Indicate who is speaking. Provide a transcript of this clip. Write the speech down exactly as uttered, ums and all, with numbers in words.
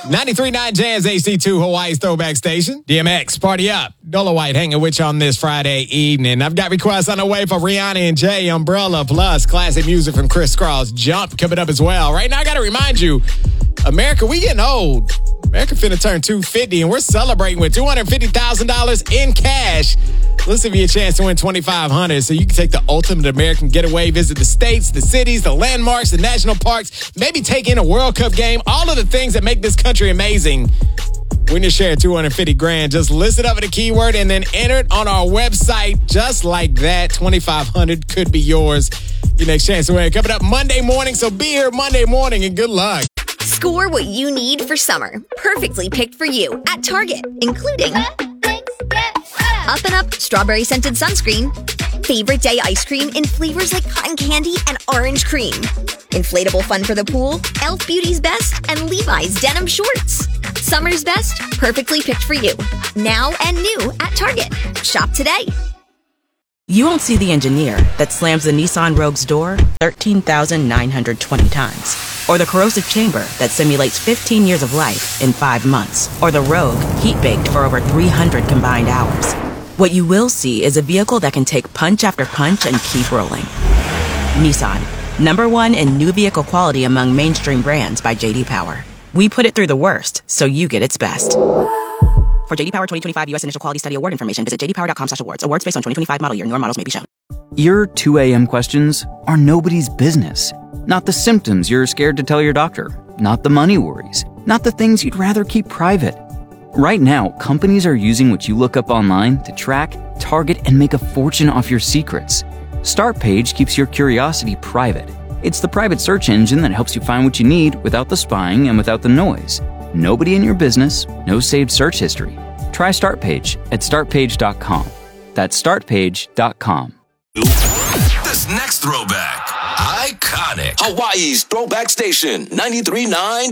Speaker 1: ninety-three point nine Jazz H C two, Hawaii's throwback station. D M X, party up. Dola White hanging with you on this Friday evening. I've got requests on the way for Rihanna and Jay, Umbrella, plus classic music from Chris Cross, Jump, coming up as well. Right now, I got to remind you, America, we getting old. America finna turn two hundred fifty, and we're celebrating with two hundred fifty thousand dollars in cash. Let's give you a chance to win twenty-five hundred dollars so you can take the ultimate American getaway, visit the states, the cities, the landmarks, the national parks, maybe take in a World Cup game, all of the things that make this country amazing. Win your share of two hundred fifty grand. Just list it up with a keyword and then enter it on our website. Just like that, twenty-five hundred dollars could be yours. Your next chance to win coming up Monday morning, so be here Monday morning and good luck.
Speaker 2: Score what you need for summer. Perfectly picked for you at Target, including Up and Up Strawberry Scented Sunscreen, Favorite Day Ice Cream in flavors like cotton candy and orange cream, Inflatable Fun for the Pool, e l f Beauty's Best, and Levi's Denim Shorts. Summer's best, perfectly picked for you. Now and new at Target. Shop today.
Speaker 3: You won't see the engineer that slams the Nissan Rogue's door thirteen thousand nine hundred twenty times. Or the corrosive chamber that simulates fifteen years of life in five months. Or the Rogue heat-baked for over three hundred combined hours. What you will see is a vehicle that can take punch after punch and keep rolling. Nissan, number one in new vehicle quality among mainstream brands by J D Power. We put it through the worst, so you get its best. For J D Power twenty twenty-five U S Initial Quality Study Award information, visit j d power dot com slash awards. Awards based on twenty twenty-five model year. Newer models may be shown.
Speaker 4: Your two a.m. questions are nobody's business. Not the symptoms you're scared to tell your doctor. Not the money worries. Not the things you'd rather keep private. Right now, companies are using what you look up online to track, target, and make a fortune off your secrets. Startpage keeps your curiosity private. It's the private search engine that helps you find what you need without the spying and without the noise. Nobody in your business, no saved search history. Try Startpage at start page dot com. That's start page dot com.
Speaker 5: This next throwback, iconic. Hawaii's throwback station, ninety-three point nine